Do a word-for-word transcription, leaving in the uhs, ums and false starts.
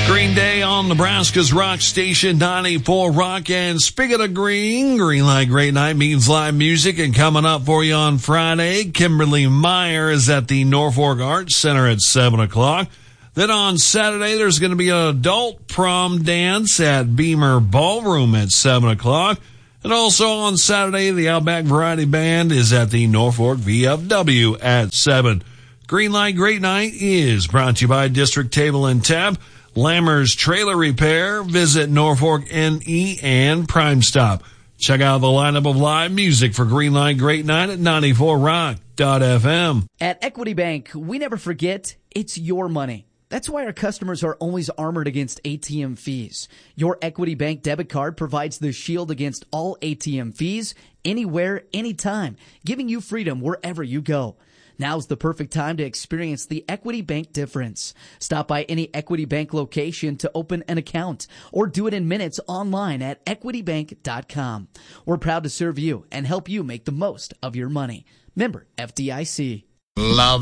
Green Day on Nebraska's Rock Station ninety-four Rock. And speaking of green, Green Light Great Night means live music. And coming up for you on Friday, Kimberly Meyer is at the Norfolk Arts Center at seven o'clock. Then on Saturday, there's going to be an adult prom dance at Beamer Ballroom at seven o'clock. And also on Saturday, the Outback Variety Band is at the Norfolk V F W at seven. Green Light Great Night is brought to you by District Table and Tab, Lammer's Trailer Repair, Visit Norfolk N E, and Prime Stop. Check out the lineup of live music for Green Light Great Night at ninety-four rock dot f m. At Equity Bank, we never forget it's your money. That's why our customers are always armored against A T M fees. Your Equity Bank debit card provides the shield against all A T M fees, anywhere, anytime, giving you freedom wherever you go. Now's the perfect time to experience the Equity Bank difference. Stop by any Equity Bank location to open an account or do it in minutes online at equity bank dot com. We're proud to serve you and help you make the most of your money. Member F D I C. Love